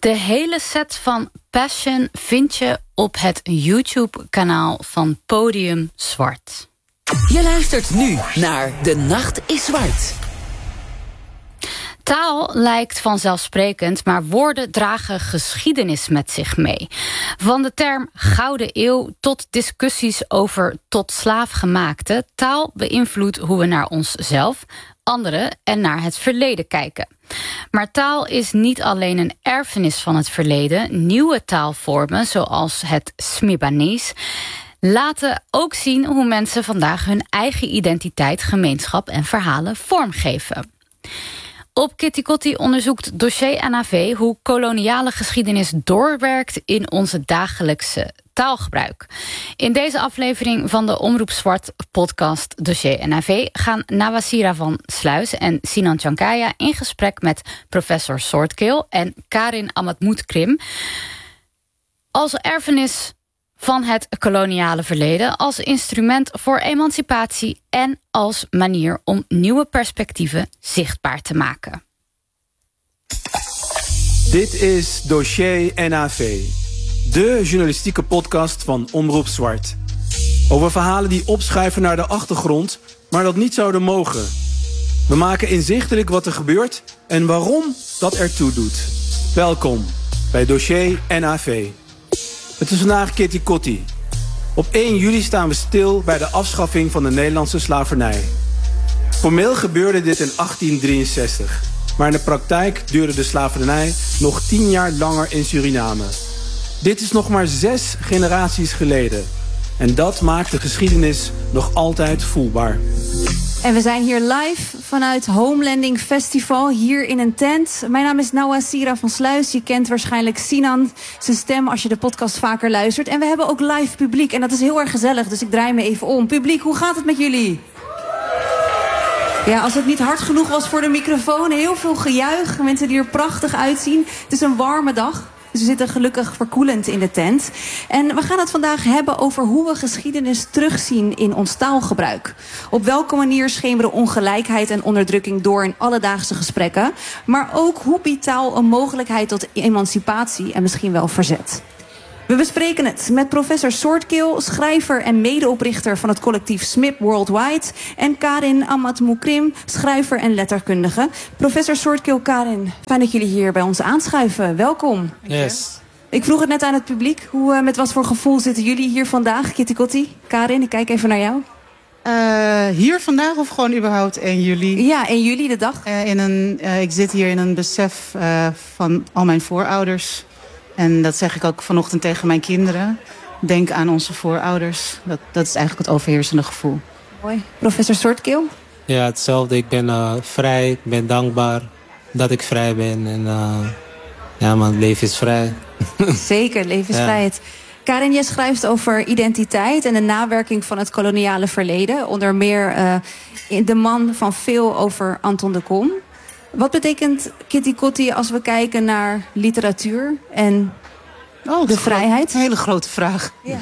De hele set van Passion vind je op het YouTube-kanaal van Podium Zwart. Je luistert nu naar De Nacht is Zwart. Taal lijkt vanzelfsprekend, maar woorden dragen geschiedenis met zich mee. Van de term Gouden Eeuw tot discussies over tot slaafgemaakte. Taal beïnvloedt hoe we naar onszelf, anderen en naar het verleden kijken. Maar taal is niet alleen een erfenis van het verleden. Nieuwe taalvormen, zoals het Smibanees, laten ook zien hoe mensen vandaag hun eigen identiteit, gemeenschap en verhalen vormgeven. Op Kitty Kotti onderzoekt dossier NAV hoe koloniale geschiedenis doorwerkt in onze dagelijkse taalgebruik. In deze aflevering van de Omroep Zwart podcast dossier NAV gaan Nawasira van Sluis en Sinan Chankaya in gesprek met professor Soortkeel en Karin Amatmout-Krim als erfenis van het koloniale verleden, als instrument voor emancipatie en als manier om nieuwe perspectieven zichtbaar te maken. Dit is Dossier NAV, de journalistieke podcast van Omroep Zwart. Over verhalen die opschuiven naar de achtergrond, maar dat niet zouden mogen. We maken inzichtelijk wat er gebeurt en waarom dat ertoe doet. Welkom bij Dossier NAV. Het is vandaag Kitty Kotti. Op 1 juli staan we stil bij de afschaffing van de Nederlandse slavernij. Formeel gebeurde dit in 1863. Maar in de praktijk duurde de slavernij nog 10 jaar langer in Suriname. Dit is nog maar 6 generaties geleden. En dat maakt de geschiedenis nog altijd voelbaar. En we zijn hier live vanuit Homelanding Festival, hier in een tent. Mijn naam is Nawasira van Sluis. Je kent waarschijnlijk Sinan, zijn stem, als je de podcast vaker luistert. En we hebben ook live publiek en dat is heel erg gezellig, dus ik draai me even om. Publiek, hoe gaat het met jullie? Ja, als het niet hard genoeg was voor de microfoon, heel veel gejuich. Mensen die er prachtig uitzien. Het is een warme dag. Dus we zitten gelukkig verkoelend in de tent. En we gaan het vandaag hebben over hoe we geschiedenis terugzien in ons taalgebruik. Op welke manier schemeren ongelijkheid en onderdrukking door in alledaagse gesprekken. Maar ook hoe biedt taal een mogelijkheid tot emancipatie en misschien wel verzet. We bespreken het met professor Soortkeel, schrijver en medeoprichter van het collectief SMIP Worldwide, en Karin Amatmout-Krim, schrijver en letterkundige. Professor Soortkeel, Karin, fijn dat jullie hier bij ons aanschuiven. Welkom. Yes. Ik vroeg het net aan het publiek. Met wat voor gevoel zitten jullie hier vandaag, Kitty Kotti? Karin, ik kijk even naar jou. Hier vandaag of gewoon überhaupt 1 juli? Ja, 1 juli, de dag. Ik zit hier in een besef van al mijn voorouders. En dat zeg ik ook vanochtend tegen mijn kinderen. Denk aan onze voorouders. Dat is eigenlijk het overheersende gevoel. Mooi. Professor Soortkeel? Ja, hetzelfde. Ik ben vrij. Ik ben dankbaar dat ik vrij ben. En ja, man, het leven is vrij. Zeker, levensvrijheid. Ja. Karin, jij schrijft over identiteit en de nawerking van het koloniale verleden. Onder meer de man van veel over Anton de Kom. Wat betekent Kitty Kotti als we kijken naar literatuur en de vrijheid? Een hele grote vraag. Ja.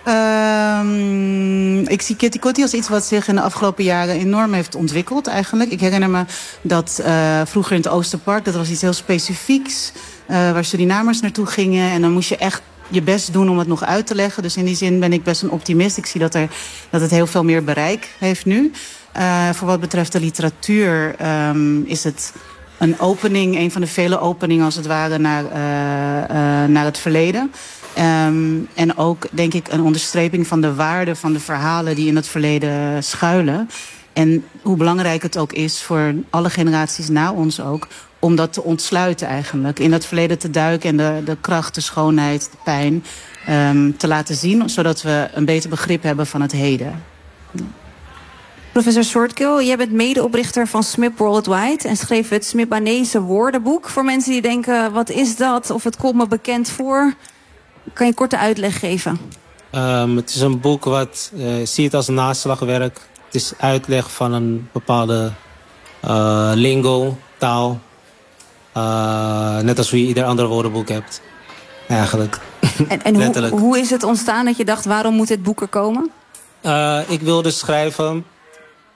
Ik zie Kitty Kotti als iets wat zich in de afgelopen jaren enorm heeft ontwikkeld eigenlijk. Ik herinner me dat vroeger in het Oosterpark, dat was iets heel specifieks, waar Surinamers naartoe gingen. En dan moest je echt je best doen om het nog uit te leggen. Dus in die zin ben ik best een optimist. Ik zie dat het heel veel meer bereik heeft nu. Voor wat betreft de literatuur is het een opening, een van de vele openingen als het ware naar het verleden. En ook, denk ik, een onderstreping van de waarde van de verhalen die in het verleden schuilen. En hoe belangrijk het ook is voor alle generaties na ons ook, om dat te ontsluiten eigenlijk. In dat verleden te duiken en de kracht, de schoonheid, de pijn te laten zien, zodat we een beter begrip hebben van het heden. Professor Soortkeel, jij bent medeoprichter van SMIP Worldwide en schreef het Smibanese woordenboek. Voor mensen die denken, wat is dat? Of het komt me bekend voor. Kan je korte uitleg geven? Het is een boek wat, zie het als een naslagwerk. Het is uitleg van een bepaalde lingo, taal. Net als wie ieder ander woordenboek hebt. Eigenlijk. En hoe is het ontstaan dat je dacht, waarom moet dit boek er komen? Ik wilde schrijven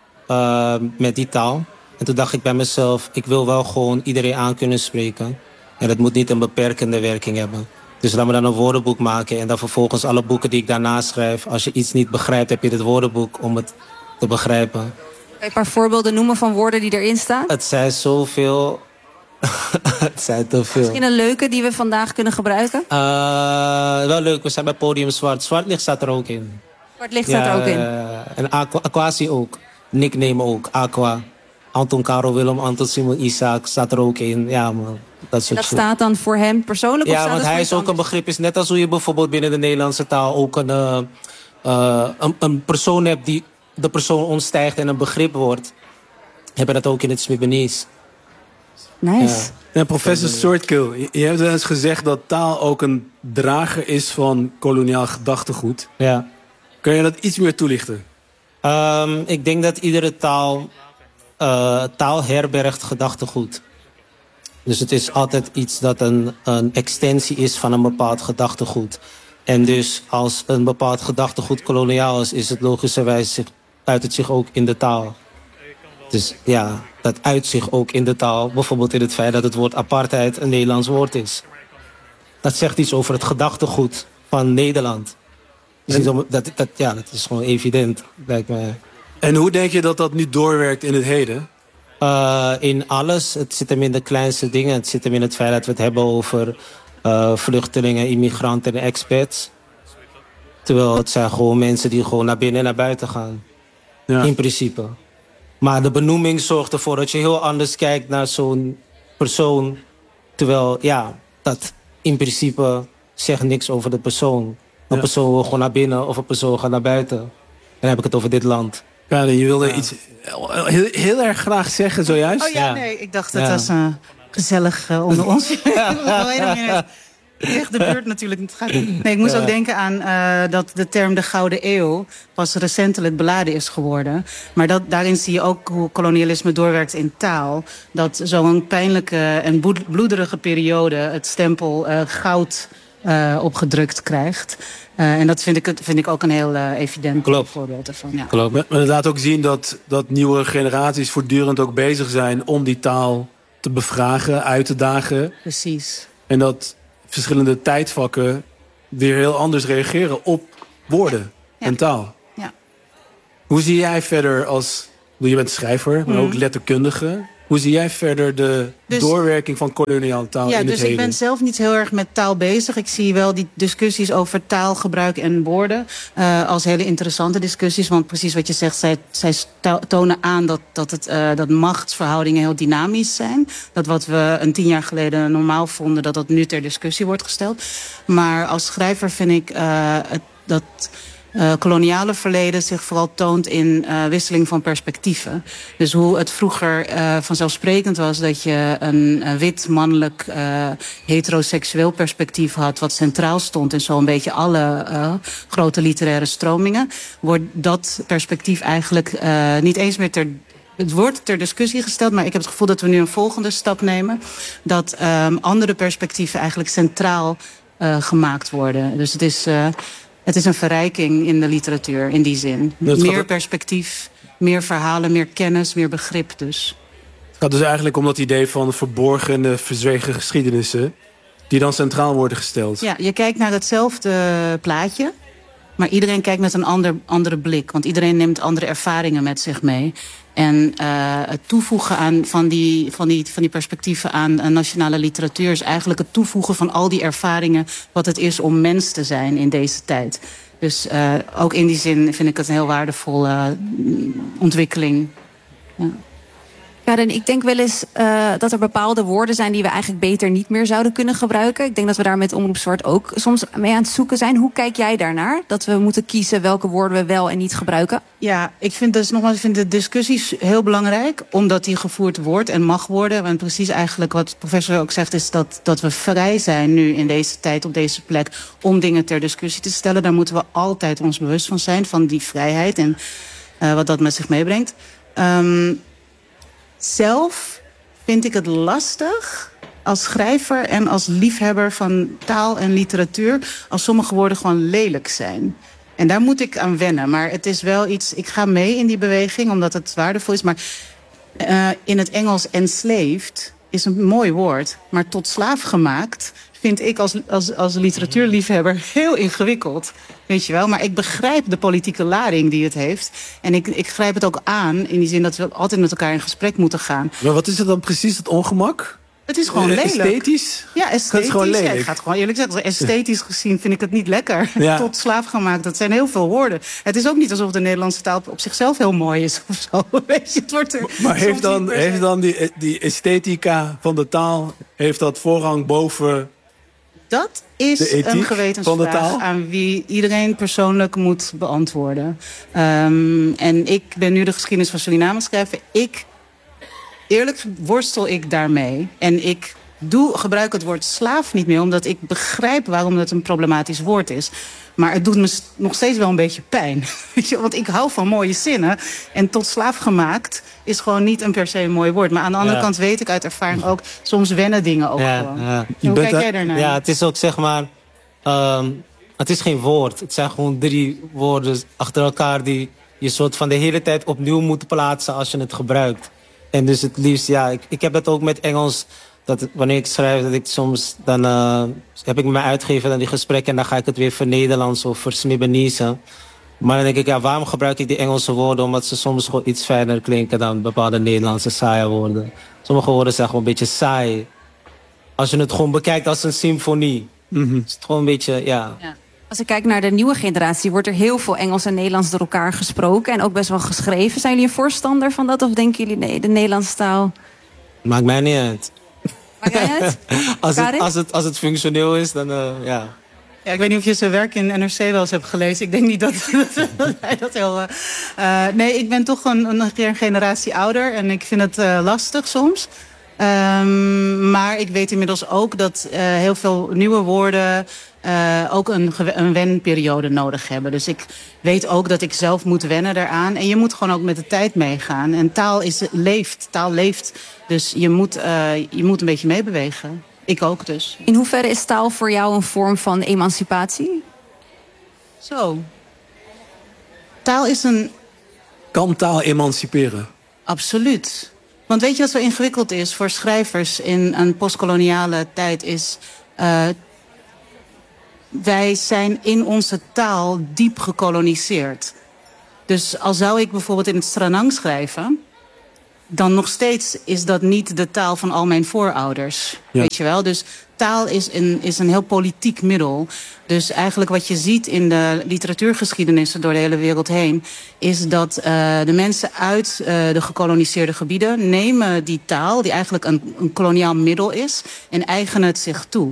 met die taal. En toen dacht ik bij mezelf, ik wil wel gewoon iedereen aan kunnen spreken. En het moet niet een beperkende werking hebben. Dus laat me dan een woordenboek maken en dan vervolgens alle boeken die ik daarna schrijf. Als je iets niet begrijpt, heb je dit woordenboek om het te begrijpen. Kan je een paar voorbeelden noemen van woorden die erin staan? Het zijn zoveel. Het zijn te veel. Misschien een leuke die we vandaag kunnen gebruiken? Wel leuk, we zijn bij Podium Zwart. Zwart licht staat er ook in. Zwart licht staat er ook in. En Aquasi ook. Nickname ook, Aqua. Anton Karel Willem, Anton Simon Isaac staat er ook in. Ja, man. Dat Dat staat dan voor hem persoonlijk? Of ja, staat want het hij voor is ook iets een begrip. Is net als hoe je bijvoorbeeld binnen de Nederlandse taal ook een persoon hebt die de persoon ontstijgt en een begrip wordt. Hebben dat ook in het Smibanese. Nice. Ja. Ja, professor Soortkill, je hebt wel eens gezegd dat taal ook een drager is van koloniaal gedachtegoed. Ja. Kun je dat iets meer toelichten? Ik denk dat iedere taal herbergt gedachtegoed. Dus het is altijd iets dat een extensie is van een bepaald gedachtegoed. En dus als een bepaald gedachtegoed koloniaal is het logischerwijs uit het zich ook in de taal. Dus ja, dat uit zich ook in de taal. Bijvoorbeeld in het feit dat het woord apartheid een Nederlands woord is. Dat zegt iets over het gedachtegoed van Nederland. Dus dat is gewoon evident, lijkt mij. En hoe denk je dat dat nu doorwerkt in het heden? In alles. Het zit hem in de kleinste dingen. Het zit hem in het feit dat we het hebben over vluchtelingen, immigranten en expats. Terwijl het zijn gewoon mensen die gewoon naar binnen en naar buiten gaan. Ja. In principe. Maar de benoeming zorgt ervoor dat je heel anders kijkt naar zo'n persoon. Terwijl, ja, dat in principe zegt niks over de persoon. Een persoon wil gewoon naar binnen of een persoon gaat naar buiten. En dan heb ik het over dit land. Karin, je wilde iets heel erg graag zeggen zojuist. Oh ja, nee, ik dacht het was gezellig onder ons. Echt de beurt natuurlijk. Nee, ik moest ook denken aan dat de term de Gouden Eeuw pas recentelijk beladen is geworden. Maar daarin zie je ook hoe kolonialisme doorwerkt in taal. Dat zo'n pijnlijke en bloederige periode het stempel goud opgedrukt krijgt. En dat vind ik ook een heel evident voorbeeld ervan. Ja. Klopt. Maar het laat ook zien dat nieuwe generaties voortdurend ook bezig zijn om die taal te bevragen, uit te dagen. Precies. En dat verschillende tijdvakken weer heel anders reageren op woorden en taal. Ja. Hoe zie jij verder je bent schrijver, maar ook letterkundige. Hoe zie jij verder de doorwerking van koloniale taal in het heden? Ik ben zelf niet heel erg met taal bezig. Ik zie wel die discussies over taalgebruik en woorden als hele interessante discussies. Want precies wat je zegt, zij tonen aan dat machtsverhoudingen heel dynamisch zijn. Dat wat we 10 jaar geleden normaal vonden, dat nu ter discussie wordt gesteld. Maar als schrijver vind ik dat koloniale verleden zich vooral toont in wisseling van perspectieven. Dus hoe het vroeger vanzelfsprekend was dat je een wit, mannelijk, heteroseksueel perspectief had wat centraal stond in zo'n beetje alle grote literaire stromingen, wordt dat perspectief eigenlijk niet eens meer het wordt ter discussie gesteld, maar ik heb het gevoel dat we nu een volgende stap nemen. Dat andere perspectieven eigenlijk centraal gemaakt worden. Dus het is een verrijking in de literatuur, in die zin. Meer perspectief, meer verhalen, meer kennis, meer begrip dus. Het gaat dus eigenlijk om dat idee van verborgen en verzwegen geschiedenissen die dan centraal worden gesteld. Ja, je kijkt naar hetzelfde plaatje, maar iedereen kijkt met een andere blik. Want iedereen neemt andere ervaringen met zich mee. En het toevoegen van die perspectieven aan nationale literatuur is eigenlijk het toevoegen van al die ervaringen wat het is om mens te zijn in deze tijd. Dus ook in die zin vind ik het een heel waardevolle ontwikkeling. Ja. Karin, ik denk wel eens dat er bepaalde woorden zijn die we eigenlijk beter niet meer zouden kunnen gebruiken. Ik denk dat we daar met Omroep Zwart ook soms mee aan het zoeken zijn. Hoe kijk jij daarnaar? Dat we moeten kiezen welke woorden we wel en niet gebruiken? Ja, ik vind de discussies heel belangrijk, omdat die gevoerd wordt en mag worden. En precies eigenlijk wat de professor ook zegt, is dat we vrij zijn nu in deze tijd op deze plek om dingen ter discussie te stellen. Daar moeten we altijd ons bewust van zijn, van die vrijheid en wat dat met zich meebrengt. Zelf vind ik het lastig als schrijver en als liefhebber van taal en literatuur als sommige woorden gewoon lelijk zijn. En daar moet ik aan wennen. Maar het is wel iets, ik ga mee in die beweging omdat het waardevol is. Maar in het Engels enslaved is een mooi woord. Maar tot slaaf gemaakt vind ik als literatuurliefhebber heel ingewikkeld. Weet je wel? Maar ik begrijp de politieke lading die het heeft. En ik grijp het ook aan in die zin dat we altijd met elkaar in gesprek moeten gaan. Maar wat is het dan precies, het ongemak? Het is gewoon lelijk. Esthetisch? Ja, esthetisch. Het is gewoon lelijk. Ja, ik ga het gewoon eerlijk zeggen. Esthetisch gezien vind ik het niet lekker. Ja. Tot slaaf gemaakt, dat zijn heel veel woorden. Het is ook niet alsof de Nederlandse taal op zichzelf heel mooi is of zo. Weet je, het wordt er Maar heeft dan die esthetica van de taal, heeft dat voorrang boven... Dat is de ethiek een van de gewetensvraag taal? aan wie iedereen persoonlijk moet beantwoorden. En ik ben nu de geschiedenis van Suriname schrijven. Eerlijk worstel ik daarmee. En ik gebruik het woord slaaf niet meer, omdat ik begrijp waarom het een problematisch woord is. Maar het doet me nog steeds wel een beetje pijn. Weet je, want ik hou van mooie zinnen. En tot slaaf gemaakt is gewoon niet een per se een mooi woord. Maar aan de andere kant weet ik uit ervaring ook, soms wennen dingen ook gewoon. Ja. Hoe kijk jij daarnaar? Ja, het is ook zeg maar... het is geen woord. Het zijn gewoon 3 woorden achter elkaar die je soort van de hele tijd opnieuw moet plaatsen als je het gebruikt. En dus het liefst, ik heb het ook met Engels, dat wanneer ik schrijf, dat ik soms, dan heb ik met mijn uitgever dan die gesprekken en dan ga ik het weer Nederlands of Smibanese. Maar dan denk ik, waarom gebruik ik die Engelse woorden? Omdat ze soms gewoon iets fijner klinken dan bepaalde Nederlandse saaie woorden. Sommige woorden zijn gewoon een beetje saai. Als je het gewoon bekijkt als een symfonie. Is het gewoon een beetje, ja. Als ik kijk naar de nieuwe generatie, wordt er heel veel Engels en Nederlands door elkaar gesproken en ook best wel geschreven. Zijn jullie een voorstander van dat of denken jullie nee, de Nederlandse taal? Maakt mij niet uit. Maakt jij het? als het functioneel is, dan ja. Ja, ik weet niet of je zijn werk in NRC wel eens hebt gelezen. Ik denk niet dat hij dat heel... nee, ik ben toch een generatie ouder en ik vind het lastig soms. Maar ik weet inmiddels ook dat heel veel nieuwe woorden ook een wenperiode nodig hebben. Dus ik weet ook dat ik zelf moet wennen daaraan. En je moet gewoon ook met de tijd meegaan. En taal leeft. Dus je moet een beetje meebewegen. Ik ook dus. In hoeverre is taal voor jou een vorm van emancipatie? Zo. Taal is een... Kan taal emanciperen? Absoluut. Want weet je wat zo ingewikkeld is voor schrijvers in een postkoloniale tijd is... wij zijn in onze taal diep gekoloniseerd. Dus al zou ik bijvoorbeeld in het Stranang schrijven... dan nog steeds is dat niet de taal van al mijn voorouders. Ja. Weet je wel? Dus taal is een heel politiek middel. Dus eigenlijk wat je ziet in de literatuurgeschiedenissen door de hele wereld heen... is dat de mensen uit de gekoloniseerde gebieden nemen die taal... die eigenlijk een koloniaal middel is, en eigenen het zich toe.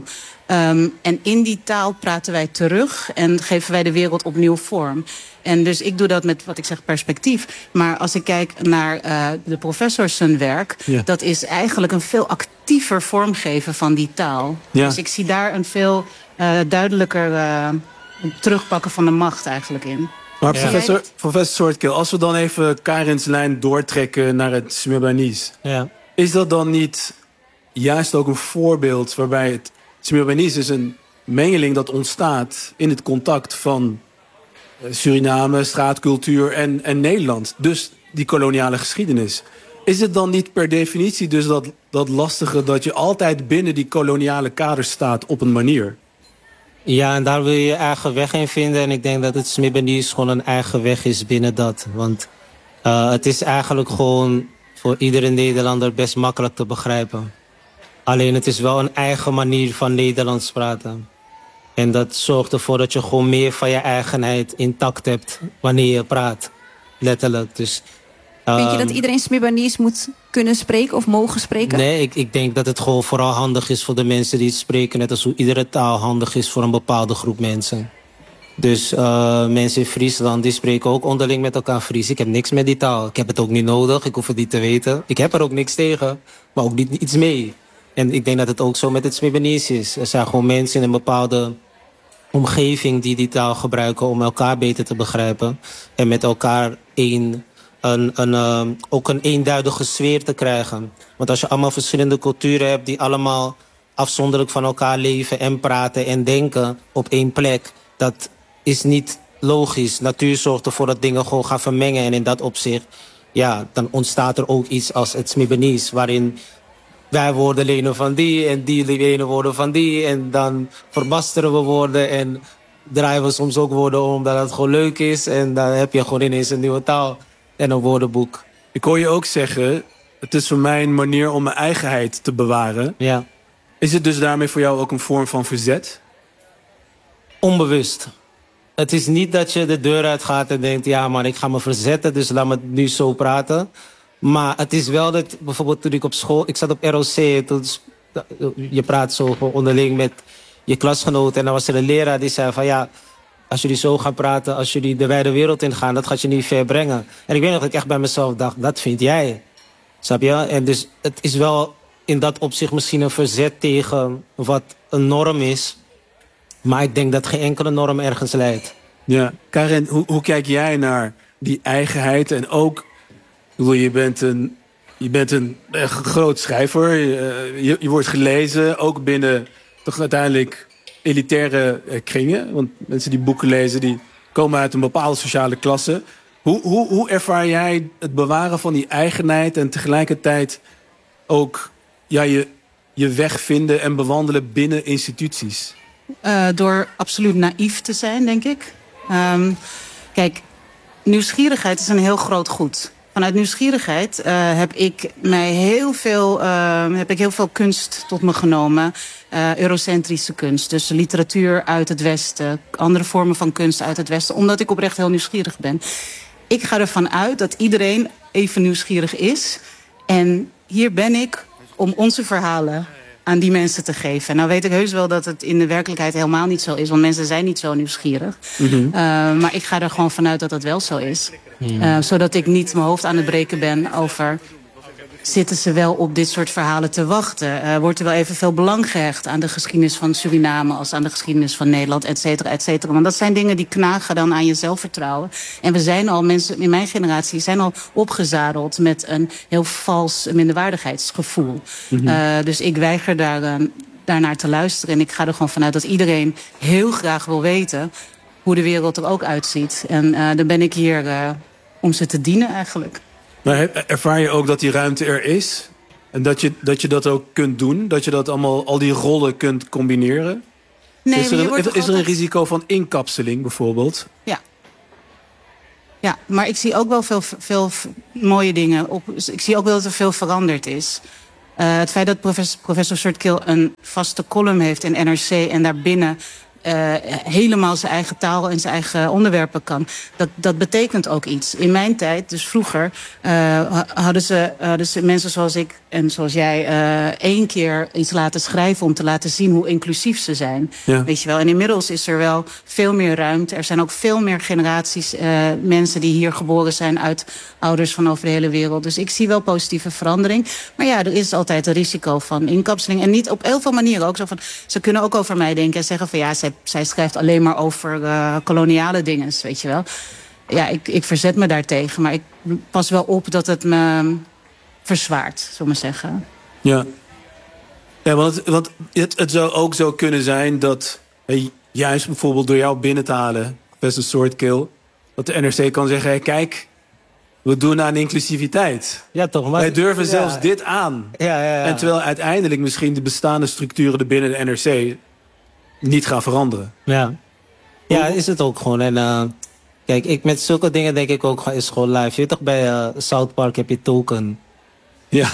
En in die taal praten wij terug en geven wij de wereld opnieuw vorm. En dus ik doe dat met, wat ik zeg, perspectief. Maar als ik kijk naar de professors zijn werk... Ja. Dat is eigenlijk een veel actiever vormgeven van die taal. Ja. Dus ik zie daar een veel duidelijker terugpakken van de macht eigenlijk in. Maar professor Soortkill, als we dan even Karin's lijn doortrekken naar het Smirbanese... Ja. Is dat dan niet juist ook een voorbeeld waarbij het Smirbanese is een mengeling dat ontstaat in het contact van Suriname, straatcultuur en Nederland. Dus die koloniale geschiedenis. Is het dan niet per definitie dus dat lastige dat je altijd binnen die koloniale kaders staat op een manier? Ja, en daar wil je je eigen weg in vinden. En ik denk dat het Smirbanese gewoon een eigen weg is binnen dat. Want het is eigenlijk gewoon voor iedere Nederlander best makkelijk te begrijpen. Alleen het is wel een eigen manier van Nederlands praten. En dat zorgt ervoor dat je gewoon meer van je eigenheid intact hebt wanneer je praat. Letterlijk. Dus, vind je dat iedereen Smirbanese moet kunnen spreken of mogen spreken? Nee, ik denk dat het gewoon vooral handig is voor de mensen die het spreken. Net als hoe iedere taal handig is voor een bepaalde groep mensen. Dus mensen in Friesland die spreken ook onderling met elkaar Fries. Ik heb niks met die taal. Ik heb het ook niet nodig. Ik hoef het niet te weten. Ik heb er ook niks tegen. Maar ook niet iets mee. En ik denk dat het ook zo met het Smirbanese is. Er zijn gewoon mensen in een bepaalde omgeving die taal gebruiken om elkaar beter te begrijpen. En met elkaar ook een eenduidige sfeer te krijgen. Want als je allemaal verschillende culturen hebt die allemaal afzonderlijk van elkaar leven en praten en denken op één plek, dat is niet logisch. Natuur zorgt ervoor dat dingen gewoon gaan vermengen. En in dat opzicht, ja, dan ontstaat er ook iets als het Smirbanese, waarin wij woorden lenen van die en die lenen woorden van die. En dan verbasteren we woorden en draaien we soms ook woorden om omdat het gewoon leuk is. En dan heb je gewoon ineens een nieuwe taal en een woordenboek. Ik hoor je ook zeggen, het is voor mij een manier om mijn eigenheid te bewaren. Ja. Is het dus daarmee voor jou ook een vorm van verzet? Onbewust. Het is niet dat je de deur uitgaat en denkt, ja maar ik ga me verzetten, dus laat me nu zo praten. Maar het is wel dat, bijvoorbeeld toen ik op school, ik zat op ROC, toen, je praat zo onderling met je klasgenoten. En dan was er een leraar die zei van ja, als jullie zo gaan praten, als jullie de wijde wereld ingaan, dat gaat je niet ver brengen. En ik weet nog dat ik echt bij mezelf dacht, dat vind jij. Snap je? En dus het is wel in dat opzicht misschien een verzet tegen wat een norm is. Maar ik denk dat geen enkele norm ergens leidt. Ja. Karin, hoe kijk jij naar die eigenheid? En ook, je bent een groot schrijver. Je wordt gelezen, ook binnen toch uiteindelijk elitaire kringen. Want mensen die boeken lezen, die komen uit een bepaalde sociale klasse. Hoe ervaar jij het bewaren van die eigenheid en tegelijkertijd ook je weg vinden en bewandelen binnen instituties? Door absoluut naïef te zijn, denk ik. Kijk, nieuwsgierigheid is een heel groot goed. Vanuit nieuwsgierigheid heb ik heel veel kunst tot me genomen. Eurocentrische kunst, dus literatuur uit het Westen. Andere vormen van kunst uit het Westen. Omdat ik oprecht heel nieuwsgierig ben. Ik ga ervan uit dat iedereen even nieuwsgierig is. En hier ben ik om onze verhalen aan die mensen te geven. Nou weet ik heus wel dat het in de werkelijkheid helemaal niet zo is. Want mensen zijn niet zo nieuwsgierig. Mm-hmm. Maar ik ga er gewoon vanuit dat het wel zo is. Zodat ik niet mijn hoofd aan het breken ben over, zitten ze wel op dit soort verhalen te wachten? Wordt er wel evenveel belang gehecht aan de geschiedenis van Suriname als aan de geschiedenis van Nederland, et cetera, et cetera. Want dat zijn dingen die knagen dan aan je zelfvertrouwen. En we zijn al, mensen in mijn generatie zijn al opgezadeld met een heel vals minderwaardigheidsgevoel. Mm-hmm. Dus ik weiger daarnaar te luisteren. En ik ga er gewoon vanuit dat iedereen heel graag wil weten hoe de wereld er ook uitziet. En dan ben ik hier om ze te dienen eigenlijk. Maar ervaar je ook dat die ruimte er is? En dat je dat ook kunt doen? Dat je dat allemaal, al die rollen kunt combineren? Nee, is er een risico van inkapseling bijvoorbeeld? Ja, maar ik zie ook wel veel mooie dingen. Ik zie ook wel dat er veel veranderd is. Het feit dat professor Surtkill een vaste column heeft in NRC en daarbinnen helemaal zijn eigen taal en zijn eigen onderwerpen kan. Dat betekent ook iets. In mijn tijd, dus vroeger, hadden ze mensen zoals ik en zoals jij 1 keer iets laten schrijven om te laten zien hoe inclusief ze zijn. Ja. Weet je wel. En inmiddels is er wel veel meer ruimte. Er zijn ook veel meer generaties mensen die hier geboren zijn uit ouders van over de hele wereld. Dus ik zie wel positieve verandering. Maar ja, er is altijd een risico van inkapseling. En niet op heel veel manieren ook zo van, ze kunnen ook over mij denken en zeggen van ja, zij schrijft alleen maar over koloniale dingen, weet je wel. Ja, ik verzet me daartegen, maar ik pas wel op dat het me verzwaart, zullen we maar zeggen. Ja, want het zou ook zo kunnen zijn dat juist bijvoorbeeld door jou binnen te halen, professor Surtkill, dat de NRC kan zeggen, hey, kijk, we doen aan inclusiviteit. Ja, toch, maar wij durven zelfs dit aan. Ja. En terwijl uiteindelijk misschien de bestaande structuren er binnen de NRC niet gaan veranderen. Ja, is het ook gewoon. En kijk, met zulke dingen denk ik ook, is gewoon live. Je weet toch, bij South Park heb je Token. Ja.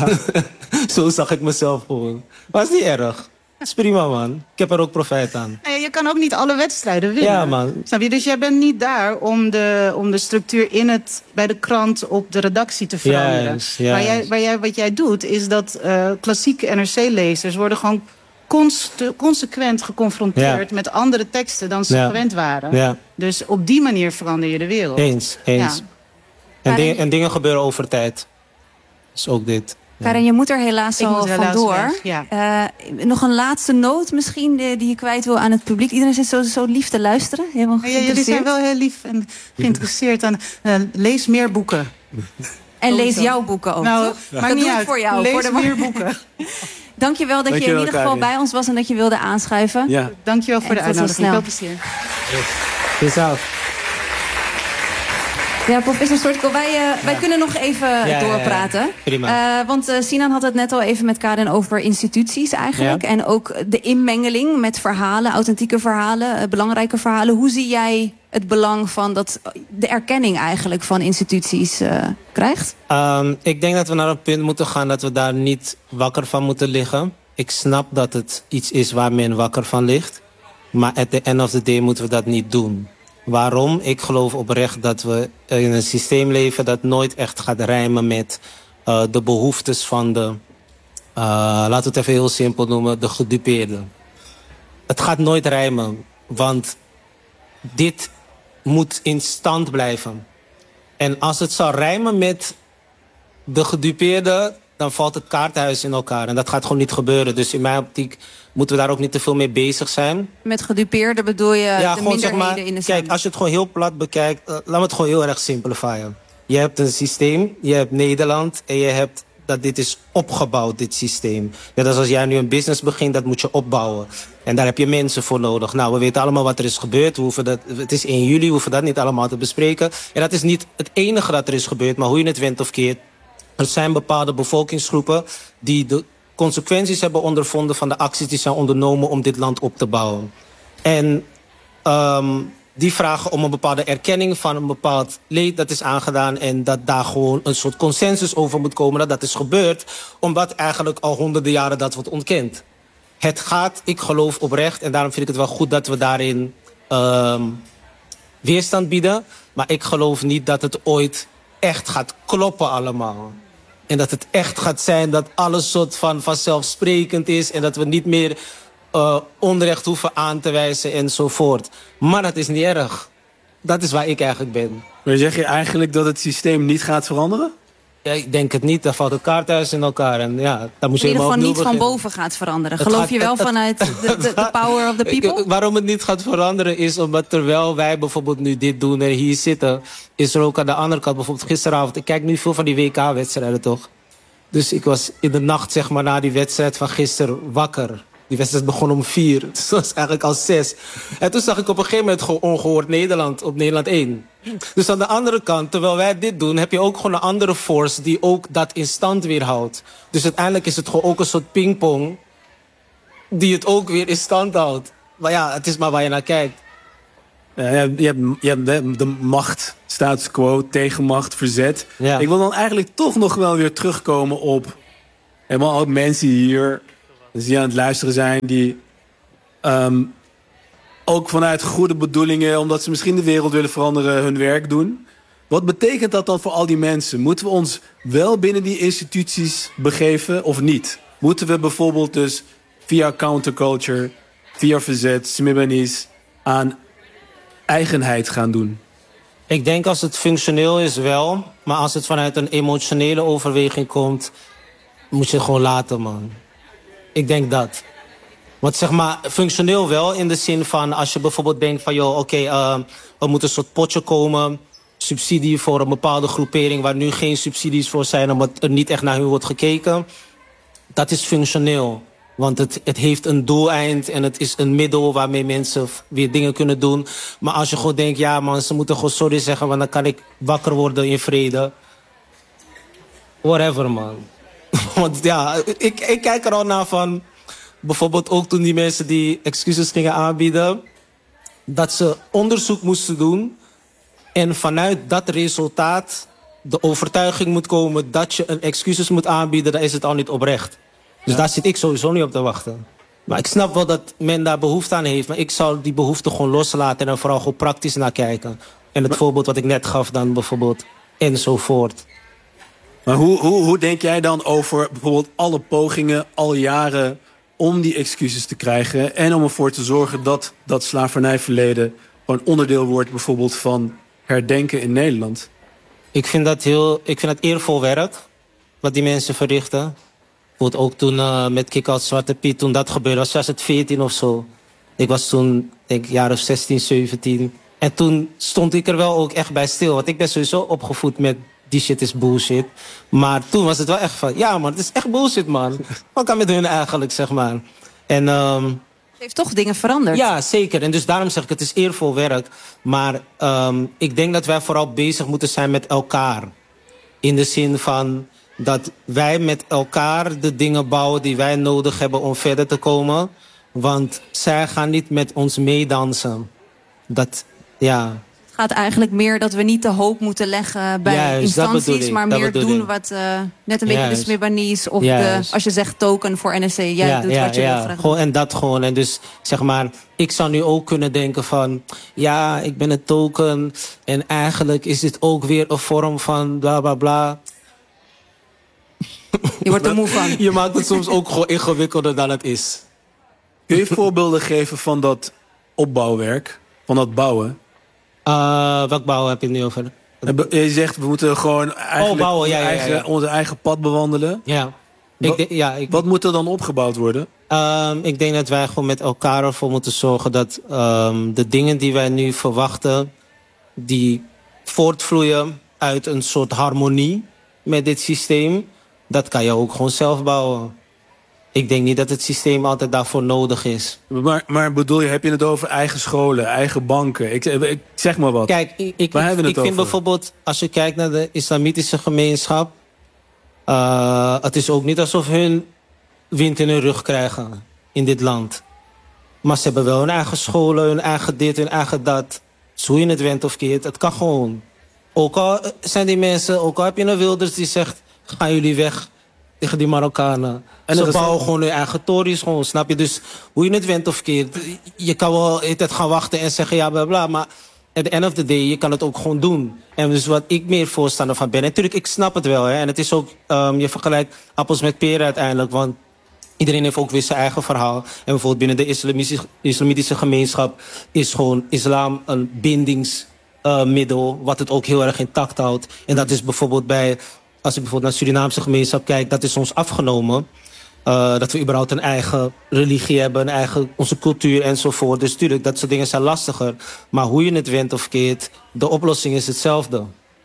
Zo zag ik mezelf gewoon. Maar het is niet erg. Het is prima, man. Ik heb er ook profijt aan. En je kan ook niet alle wedstrijden winnen. Ja, man. Snap je? Dus jij bent niet daar om de structuur bij de krant op de redactie te veranderen. Yes. Wat jij doet, is dat klassieke NRC-lezers worden gewoon consequent geconfronteerd met andere teksten dan ze gewend waren. Ja. Dus op die manier verander je de wereld. Eens. Ja. En dingen gebeuren over tijd. Dus ook dit. Karin, je moet er helaas al vandoor. Nog een laatste noot misschien die je kwijt wil aan het publiek. Iedereen zit zo lief te luisteren. Jullie zijn wel heel lief en geïnteresseerd aan lees meer boeken. En lees jouw boeken ook, toch? Maar niet uit. Voor jou. Lees meer boeken. Dankjewel dat je in ieder geval bij ons was en dat je wilde aanschuiven. Ja. Dankjewel voor de uitnodiging. Veel plezier. Peace out. Ja, professor Stortko, wij kunnen nog even doorpraten. Prima. Want Sinan had het net al even met Karin over instituties eigenlijk. Ja. En ook de inmengeling met verhalen, authentieke verhalen, belangrijke verhalen. Hoe zie jij het belang van de erkenning eigenlijk van instituties krijgt? Ik denk dat we naar een punt moeten gaan dat we daar niet wakker van moeten liggen. Ik snap dat het iets is waar men wakker van ligt. Maar at the end of the day moeten we dat niet doen. Waarom? Ik geloof oprecht dat we in een systeem leven dat nooit echt gaat rijmen met de behoeftes van de, laten we het even heel simpel noemen, de gedupeerden. Het gaat nooit rijmen, want dit moet in stand blijven. En als het zou rijmen met de gedupeerden, dan valt het kaartenhuis in elkaar. En dat gaat gewoon niet gebeuren. Dus in mijn optiek moeten we daar ook niet te veel mee bezig zijn. Met gedupeerden bedoel je de minderheden, zeg maar, in de samenleving? Kijk, als je het gewoon heel plat bekijkt, laten we het gewoon heel erg simplifieren. Je hebt een systeem, je hebt Nederland en je hebt dat dit is opgebouwd, dit systeem. Net als jij nu een business begint, dat moet je opbouwen. En daar heb je mensen voor nodig. Nou, we weten allemaal wat er is gebeurd. Het is 1 juli, we hoeven dat niet allemaal te bespreken. En dat is niet het enige dat er is gebeurd, maar hoe je het went of keert. Er zijn bepaalde bevolkingsgroepen die de consequenties hebben ondervonden van de acties die zijn ondernomen om dit land op te bouwen. En die vragen om een bepaalde erkenning van een bepaald leed dat is aangedaan en dat daar gewoon een soort consensus over moet komen dat is gebeurd, omdat eigenlijk al honderden jaren dat wordt ontkend. Het gaat, ik geloof oprecht, en daarom vind ik het wel goed dat we daarin weerstand bieden, maar ik geloof niet dat het ooit echt gaat kloppen allemaal. En dat het echt gaat zijn dat alles soort van vanzelfsprekend is en dat we niet meer onrecht hoeven aan te wijzen enzovoort. Maar dat is niet erg. Dat is waar ik eigenlijk ben. Maar zeg je eigenlijk dat het systeem niet gaat veranderen? Ja, ik denk het niet. Dan valt het kaarthuis in elkaar. En ja, dan moet je in ieder geval niet beginnen. van boven gaat veranderen. Geloof je wel vanuit de power of the people? Waarom het niet gaat veranderen is omdat terwijl wij bijvoorbeeld nu dit doen en hier zitten, is er ook aan de andere kant, bijvoorbeeld gisteravond, ik kijk nu veel van die WK-wedstrijden toch. Dus ik was in de nacht zeg maar na die wedstrijd van gisteren wakker. Die wedstrijd begon om 4. Dus dat was eigenlijk al 6. En toen zag ik op een gegeven moment gewoon ongehoord Nederland op Nederland 1. Dus aan de andere kant, terwijl wij dit doen, heb je ook gewoon een andere force die ook dat in stand weer houdt. Dus uiteindelijk is het gewoon ook een soort pingpong die het ook weer in stand houdt. Maar ja, het is maar waar je naar kijkt. Ja, je hebt de macht, status quo, tegenmacht, verzet. Ja. Ik wil dan eigenlijk toch nog wel weer terugkomen op helemaal ook mensen hier die aan het luisteren zijn, die ook vanuit goede bedoelingen, omdat ze misschien de wereld willen veranderen, hun werk doen. Wat betekent dat dan voor al die mensen? Moeten we ons wel binnen die instituties begeven of niet? Moeten we bijvoorbeeld dus via counterculture, via verzet, Smibanis aan eigenheid gaan doen? Ik denk als het functioneel is wel, maar als het vanuit een emotionele overweging komt, moet je het gewoon laten, man. Ik denk dat. Want zeg maar, functioneel wel in de zin van als je bijvoorbeeld denkt van joh, oké, er moet een soort potje komen, subsidie voor een bepaalde groepering waar nu geen subsidies voor zijn omdat er niet echt naar hun wordt gekeken. Dat is functioneel. Want het heeft een doeleind en het is een middel waarmee mensen weer dingen kunnen doen. Maar als je gewoon denkt, ja man, ze moeten gewoon sorry zeggen, want dan kan ik wakker worden in vrede. Whatever, man. Want ja, ik kijk er al naar van, bijvoorbeeld ook toen die mensen die excuses gingen aanbieden, dat ze onderzoek moesten doen en vanuit dat resultaat de overtuiging moet komen dat je een excuses moet aanbieden, dan is het al niet oprecht. Dus daar zit ik sowieso niet op te wachten. Maar ik snap wel dat men daar behoefte aan heeft, maar ik zou die behoefte gewoon loslaten en er vooral gewoon praktisch naar kijken. En het voorbeeld wat ik net gaf dan bijvoorbeeld enzovoort. Maar hoe denk jij dan over bijvoorbeeld alle pogingen al jaren om die excuses te krijgen en om ervoor te zorgen dat dat slavernijverleden een onderdeel wordt bijvoorbeeld van herdenken in Nederland? Ik vind dat eervol werk wat die mensen verrichten. Bijvoorbeeld ook toen met Kick-Out Zwarte Piet, toen dat gebeurde, was 2014 of zo. Ik was toen, denk ik, jaar of 16, 17. En toen stond ik er wel ook echt bij stil. Want ik ben sowieso opgevoed met die shit is bullshit. Maar toen was het wel echt van, ja man, het is echt bullshit man. Wat kan met hun eigenlijk, zeg maar. En heeft toch dingen veranderd. Ja, zeker. En dus daarom zeg ik, het is eervol werk. Maar ik denk dat wij vooral bezig moeten zijn met elkaar. In de zin van dat wij met elkaar de dingen bouwen die wij nodig hebben om verder te komen. Want zij gaan niet met ons meedansen. Dat, ja. Het gaat eigenlijk meer dat we niet de hoop moeten leggen bij Juist, dat bedoel instanties, ik, maar dat meer bedoel doen ik. wat net een beetje de Juist. Smibanese of Juist. als je zegt token voor NSC, jij doet wat je wil graag. Gewoon, en dat gewoon. En dus zeg maar, ik zou nu ook kunnen denken van, ja, ik ben een token en eigenlijk is dit ook weer een vorm van bla bla bla. Je wordt er moe van. Je maakt het soms ook gewoon ingewikkelder dan het is. Kun je voorbeelden geven van dat opbouwwerk? Van dat bouwen? Welk bouwen heb je het nu over? Je zegt, we moeten gewoon eigenlijk bouwen, ja. onze eigen pad bewandelen. Ja. Wat moet er dan opgebouwd worden? Ik denk dat wij gewoon met elkaar ervoor moeten zorgen dat de dingen die wij nu verwachten, die voortvloeien uit een soort harmonie met dit systeem, dat kan je ook gewoon zelf bouwen. Ik denk niet dat het systeem altijd daarvoor nodig is. Maar bedoel je, heb je het over eigen scholen, eigen banken? Ik zeg maar wat. Kijk, ik vind bijvoorbeeld, als je kijkt naar de islamitische gemeenschap, het is ook niet alsof hun wind in hun rug krijgen in dit land. Maar ze hebben wel hun eigen scholen, hun eigen dit, hun eigen dat. Dus hoe je het went of keert, het kan gewoon. Ook al zijn die mensen, ook al heb je een Wilders die zegt, gaan jullie weg tegen die Marokkanen. En ze bouwen gewoon hun eigen tories, gewoon, snap je? Dus hoe je het went of keert, je kan wel het gaan wachten en zeggen ja, bla bla, maar at the end of the day, je kan het ook gewoon doen. En dus wat ik meer voorstander van ben, natuurlijk, ik snap het wel, hè, en het is ook, je vergelijkt appels met peren uiteindelijk, want iedereen heeft ook weer zijn eigen verhaal. En bijvoorbeeld binnen de islamitische gemeenschap is gewoon islam een bindingsmiddel, wat het ook heel erg intact houdt. En dat is bijvoorbeeld als ik bijvoorbeeld naar de Surinaamse gemeenschap kijk, dat is ons afgenomen. Dat we überhaupt een eigen religie hebben, onze cultuur enzovoort. Dus natuurlijk, dat soort dingen zijn lastiger. Maar hoe je het went of keert, de oplossing is hetzelfde.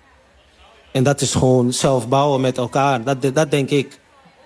En dat is gewoon zelf bouwen met elkaar. Dat denk ik.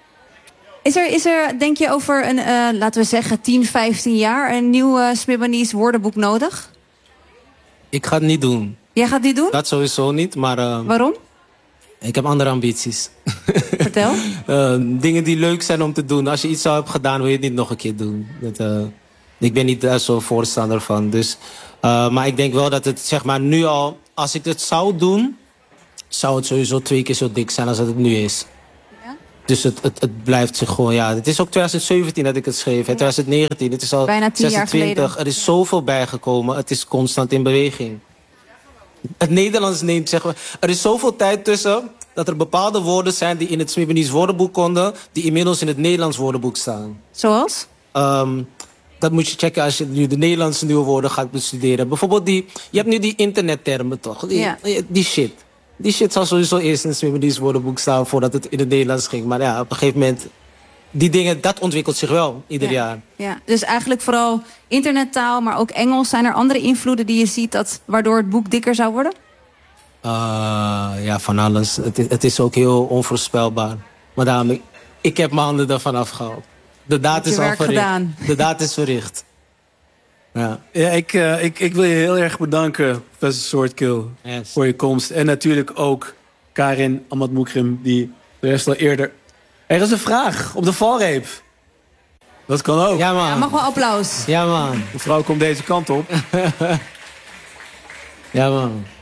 Is er, denk je, over een, laten we zeggen, 10, 15 jaar een nieuw Smibanese woordenboek nodig? Ik ga het niet doen. Jij gaat het niet doen? Dat sowieso niet, maar Waarom? ik heb andere ambities. Vertel. Dingen die leuk zijn om te doen. Als je iets zou hebben gedaan, wil je het niet nog een keer doen. Ik ben niet daar zo voorstander van. Dus, maar ik denk wel dat het, zeg maar, nu al, als ik het zou doen, zou het sowieso 2 keer zo dik zijn als het nu is. Ja? Dus het blijft zich gewoon, ja. Het is ook 2017 dat ik het schreef. 2019, het is al bijna 10 jaar 26. geleden. Er is zoveel bijgekomen. Het is constant in beweging. Het Nederlands neemt, zeg maar, er is zoveel tijd tussen dat er bepaalde woorden zijn die in het Smibanese woordenboek konden, die inmiddels in het Nederlands woordenboek staan. Zoals? Dat moet je checken als je nu de Nederlandse nieuwe woorden gaat bestuderen. Bijvoorbeeld je hebt nu die internettermen toch? Die shit. Die shit zal sowieso eerst in het Smibanese woordenboek staan voordat het in het Nederlands ging. Maar ja, op een gegeven moment, die dingen, dat ontwikkelt zich wel ieder jaar. Ja, dus eigenlijk vooral internettaal, maar ook Engels. Zijn er andere invloeden die je ziet waardoor het boek dikker zou worden? Ja, van alles. Het is ook heel onvoorspelbaar. Maar daarom, ik heb mijn handen ervan afgehaald. De daad is al verricht. Gedaan. De daad is verricht. Ja. Ja, ik wil je heel erg bedanken, professor Soortkill, Yes. voor je komst. En natuurlijk ook Karin Ahmad-Moukrim, die de rest al eerder... Er is een vraag op de valreep. Dat kan ook. Ja, man. Ja, mag wel applaus. Ja, man. Mevrouw komt deze kant op. Ja, man.